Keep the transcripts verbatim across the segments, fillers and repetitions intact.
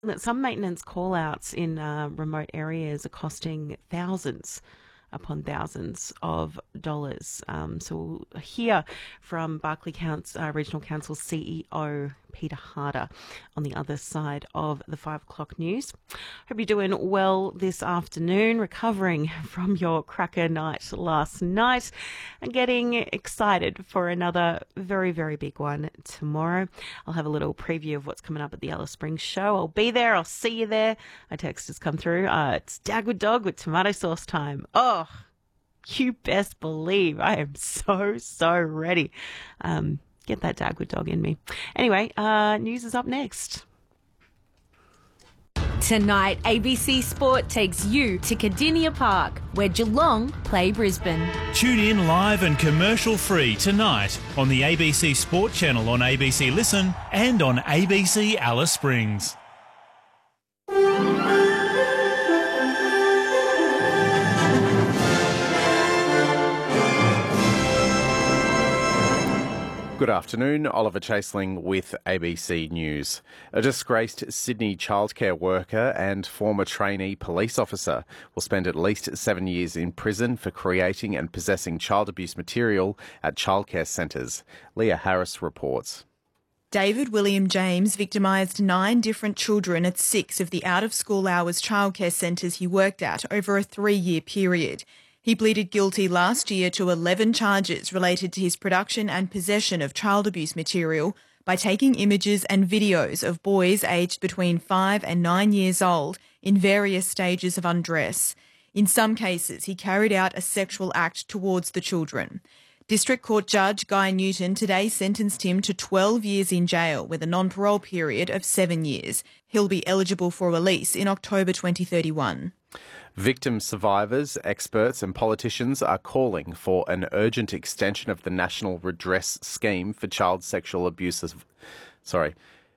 that some maintenance call-outs in uh, remote areas are costing thousands upon thousands of dollars. Um, so we'll hear from Barkly Council, uh, Regional Council C E O Peter Harder on the other side of the five o'clock news. Hope you're doing well this afternoon, recovering from your cracker night last night and getting excited for another very, very big one tomorrow. I'll have a little preview of what's coming up at the Alice Springs show. I'll be there. I'll see you there. A text has come through. Uh, it's Dagwood Dog with tomato sauce time. Oh, you best believe I am so, so ready. Um, Get that Dagwood Dog in me. Anyway, uh, news is up next. Tonight, A B C Sport takes you to Cardinia Park, where Geelong play Brisbane. Tune in live and commercial free tonight on the A B C Sport channel on A B C Listen and on A B C Alice Springs. Good afternoon, Oliver Chaseling with A B C News. A disgraced Sydney childcare worker and former trainee police officer will spend at least seven years in prison for creating and possessing child abuse material at childcare centres. Leah Harris reports. David William James victimised nine different children at six of the out-of-school hours childcare centres he worked at over a three-year period. He pleaded guilty last year to eleven charges related to his production and possession of child abuse material by taking images and videos of boys aged between five and nine years old in various stages of undress. In some cases, he carried out a sexual act towards the children. District Court Judge Guy Newton today sentenced him to twelve years in jail with a non-parole period of seven years. He'll be eligible for release in October twenty thirty-one. Victim survivors, experts and politicians are calling for an urgent extension of the National Redress Scheme for Child Sexual Abuse. Sorry.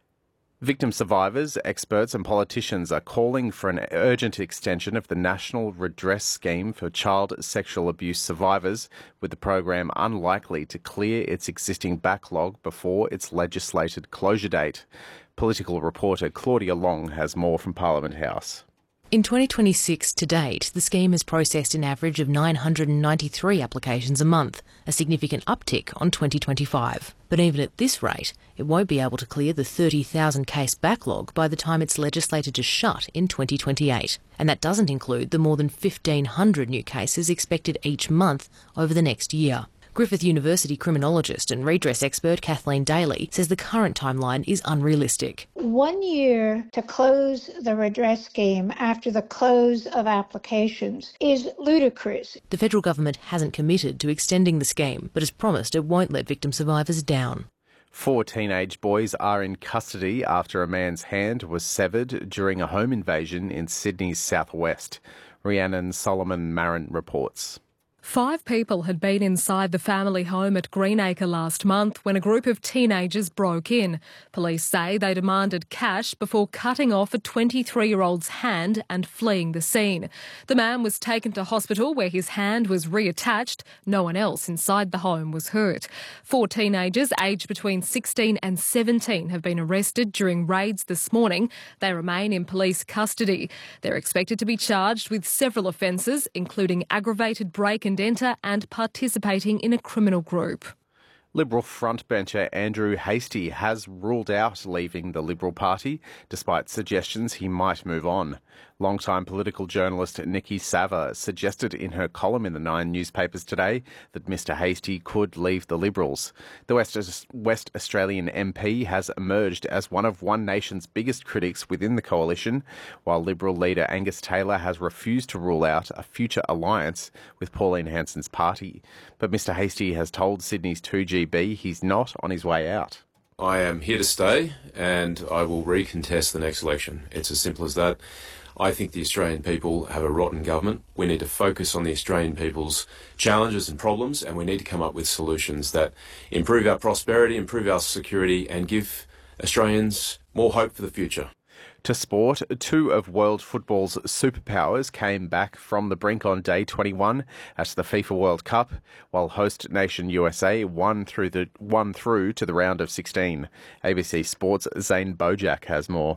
Victim survivors, experts and politicians are calling for an urgent extension of the National Redress Scheme for Child Sexual Abuse survivors, with the program unlikely to clear its existing backlog before its legislated closure date. Political reporter Claudia Long has more from Parliament House. In twenty twenty-six to date, the scheme has processed an average of nine hundred ninety-three applications a month, a significant uptick on twenty twenty-five. But even at this rate, it won't be able to clear the thirty thousand case backlog by the time it's legislated to shut in twenty twenty-eight. And that doesn't include the more than fifteen hundred new cases expected each month over the next year. Griffith University criminologist and redress expert Kathleen Daly says the current timeline is unrealistic. One year to close the redress scheme after the close of applications is ludicrous. The federal government hasn't committed to extending the scheme, but has promised it won't let victim survivors down. Four teenage boys are in custody after a man's hand was severed during a home invasion in Sydney's southwest. Rhiannon Solomon Marin reports. Five people had been inside the family home at Greenacre last month when a group of teenagers broke in. Police say they demanded cash before cutting off a twenty-three-year-old's hand and fleeing the scene. The man was taken to hospital where his hand was reattached. No one else inside the home was hurt. Four teenagers aged between sixteen and seventeen have been arrested during raids this morning. They remain in police custody. They're expected to be charged with several offences, including aggravated break and enter and participating in a criminal group. Liberal frontbencher Andrew Hastie has ruled out leaving the Liberal Party, despite suggestions he might move on. Longtime political journalist Nikki Sava suggested in her column in the Nine newspapers today that Mr Hastie could leave the Liberals. The West, West Australian M P has emerged as one of One Nation's biggest critics within the coalition, while Liberal leader Angus Taylor has refused to rule out a future alliance with Pauline Hanson's party. But Mr Hastie has told Sydney's two G B he's not on his way out. I am here to stay and I will recontest the next election. It's as simple as that. I think the Australian people have a rotten government. We need to focus on the Australian people's challenges and problems, and we need to come up with solutions that improve our prosperity, improve our security, and give Australians more hope for the future. To sport, two of world football's superpowers came back from the brink on day twenty-one at the FIFA World Cup, while host nation U S A won through the won through to the round of sixteen. A B C Sports' Zane Bojack has more.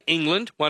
England, one